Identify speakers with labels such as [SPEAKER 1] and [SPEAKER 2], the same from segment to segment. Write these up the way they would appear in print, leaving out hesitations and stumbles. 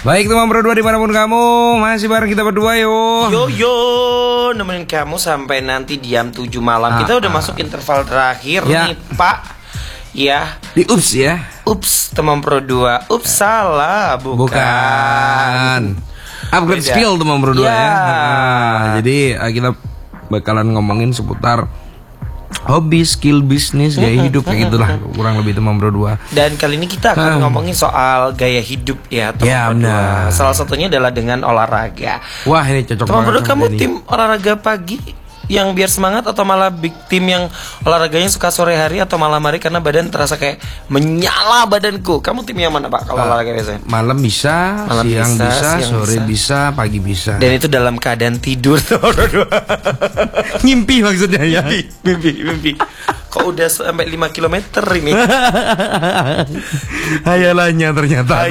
[SPEAKER 1] Baik teman berdua dimanapun kamu, masih bareng kita berdua yo.
[SPEAKER 2] Yo, nemenin kamu sampai nanti jam 7 malam. Kita udah masuk interval terakhir nih Pak. Ya.
[SPEAKER 1] Di ups ya.
[SPEAKER 2] Ups teman berdua. Ups salah,
[SPEAKER 1] bukan. Upgrade skill teman berdua ya. Jadi kita bakalan ngomongin seputar hobi, skill, bisnis, gaya hidup kayak gitulah kurang lebih teman berdua.
[SPEAKER 2] Dan kali ini kita akan ngomongin soal gaya hidup ya teman berdua. Salah satunya adalah dengan olahraga.
[SPEAKER 1] Wah ini cocok
[SPEAKER 2] teman
[SPEAKER 1] banget.
[SPEAKER 2] Berdua kamu tim olahraga pagi yang biar semangat atau malah big tim yang olahraganya suka sore hari atau malam hari karena badan terasa kayak menyala badanku. Kamu tim yang mana Pak kalau olahraga biasanya?
[SPEAKER 1] Malam bisa, siang bisa, sore bisa, pagi bisa.
[SPEAKER 2] Dan itu dalam keadaan tidur.
[SPEAKER 1] Ngimpi maksudnya ya.
[SPEAKER 2] Mimpi. Kok udah sampai 5 km ini?
[SPEAKER 1] Hayalannya ternyata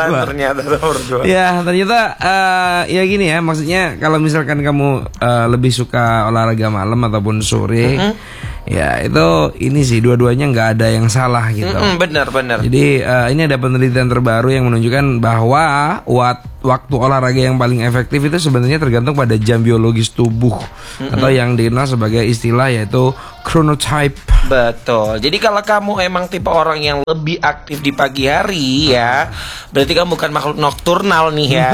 [SPEAKER 2] berdua.
[SPEAKER 1] Ya ternyata ya gini ya, maksudnya kalau misalkan kamu lebih suka olahraga malam ataupun sore, ya itu ini sih dua-duanya nggak ada yang salah gitu.
[SPEAKER 2] Benar.
[SPEAKER 1] Jadi ini ada penelitian terbaru yang menunjukkan bahwa waktu olahraga yang paling efektif itu sebenarnya tergantung pada jam biologis tubuh atau yang dikenal sebagai istilah yaitu chronotype.
[SPEAKER 2] Betul. Jadi kalau kamu emang tipe orang yang lebih aktif di pagi hari ya, berarti kamu bukan makhluk nokturnal nih ya.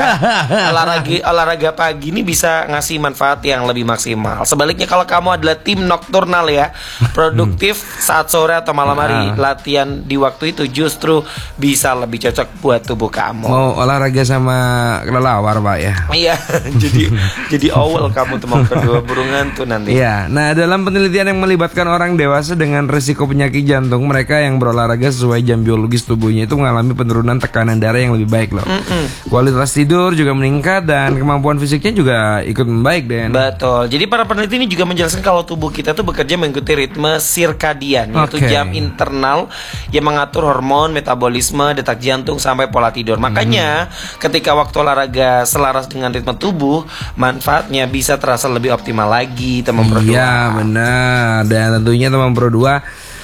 [SPEAKER 2] Olahraga pagi ini bisa ngasih manfaat yang lebih maksimal. Sebaliknya kalau kamu adalah tim nokturnal ya, produktif saat sore atau malam hari, latihan di waktu itu justru bisa lebih cocok buat tubuh kamu.
[SPEAKER 1] Mau olahraga sama kelelawar Pak ya.
[SPEAKER 2] Iya, jadi owl kamu teman kedua burungan tuh nanti.
[SPEAKER 1] Iya. Nah, dalam penelitian yang melibatkan orang dewasa dengan risiko penyakit jantung, mereka yang berolahraga sesuai jam biologis tubuhnya itu mengalami penurunan tekanan darah yang lebih baik loh. Kualitas tidur juga meningkat dan kemampuan fisiknya juga ikut membaik Dan.
[SPEAKER 2] Betul. Jadi para peneliti ini juga menjelaskan kalau tubuh kita tuh bekerja mengikuti ritme sirkadian, yaitu jam internal yang mengatur hormon, metabolisme, detak jantung sampai pola tidur. Makanya ketika waktu olahraga selaras dengan ritme tubuh, manfaatnya bisa terasa lebih optimal lagi teman berdua.
[SPEAKER 1] Iya benar. Dan tentunya teman berdua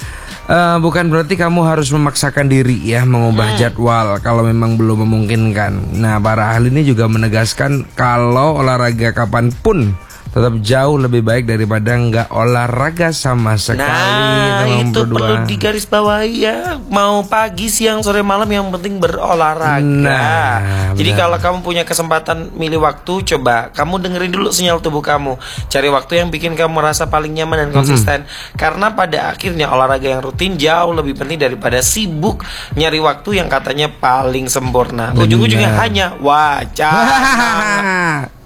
[SPEAKER 1] bukan berarti kamu harus memaksakan diri ya mengubah jadwal kalau memang belum memungkinkan. Nah para ahli ini juga menegaskan kalau olahraga kapanpun tetap jauh lebih baik daripada nggak olahraga sama sekali.
[SPEAKER 2] Nah itu perlu digarisbawahi ya. Mau pagi, siang, sore, malam yang penting berolahraga. Jadi kalau kamu punya kesempatan milih waktu, coba kamu dengerin dulu sinyal tubuh kamu. Cari waktu yang bikin kamu merasa paling nyaman dan konsisten. Karena pada akhirnya olahraga yang rutin jauh lebih penting daripada sibuk nyari waktu yang katanya paling sempurna. Ujung-ujungnya hanya wacana.